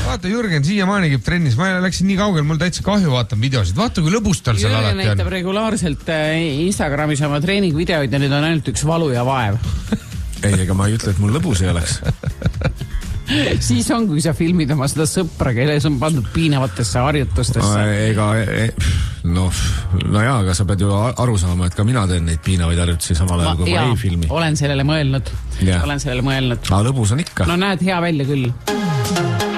Vaata, Jürgen siiamaani käib trennis. Ma läksin nii kaugel, mul täitsa kahju vaatan videosid. Vaata, kui lõbus tal seal alati on. Jürgen näitab regulaarselt Instagramis oma treeningvideoid ja nüüd on ainult üks valu ja vaev. Ei, ega ma ei ütle, et mul lõbus ei oleks. Siis on, kui sa filmid oma seda sõpra, kelles on pandud piinavatesse harjutustesse. No jaa, aga sa pead ju aru saama, et ka mina teen neid piinavaid harjutusi samal ajal, kui ma ei filmi. Olen sellele mõelnud. Aga lõbus on ikka. No näed hea välja küll.